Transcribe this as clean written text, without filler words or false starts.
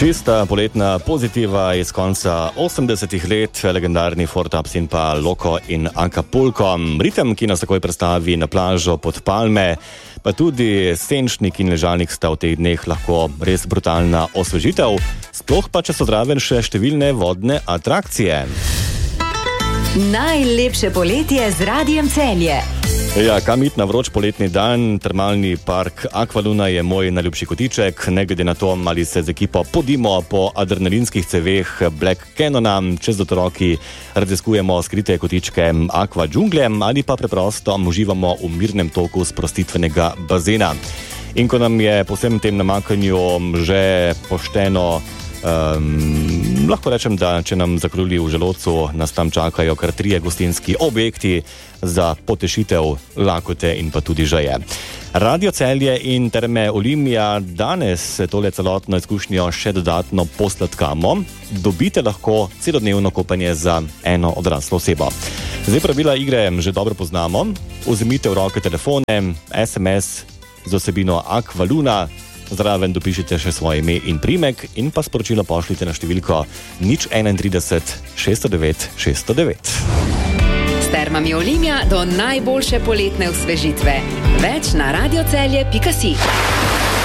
Čista poletna pozitiva iz konca 80-ih let, legendarni Fortaps in pa Loco in Acapulco. Ritem, ki nas takoj predstavi na plažo pod palme, pa tudi senčnik in ležalnik sta v teh dneh lahko res brutalna osvežitev, sploh pa če so zraven še številne vodne atrakcije. Najlepše poletje z Radiem Celje. Ja, kam iti na vroč poletni dan? Termalni park Aqualuna je moj najljubši kotiček, ne glede na to, ali se z ekipo podimo po adrenalinskih ceveh Black Cannona, če z otroki raziskujemo skrite kotičke Aqua džungle ali pa preprosto uživamo v mirnem toku sprostitvenega bazena. In ko nam je po vsem tem namakanju že pošteno, lahko rečem, da če nam zakruli v želodcu, nas tam čakajo kar 3 gostinski objekti za potešitev, lakote in pa tudi žeje. Radio Celje in Terme Olimia danes tole celotno izkušnjo še dodatno posladkamo. Dobite lahko celodnevno kopanje za eno odraslo osebo. Zdaj pravila igre že dobro poznamo. Vzemite v roke telefone, SMS z osebino Aqualuna, zraven dopišite še svoje ime in priimek in pa sporočilo pošljite na številko 031 609 609. S Termami Olimia do najboljše poletne osvežitve. Več na radiocelje.si.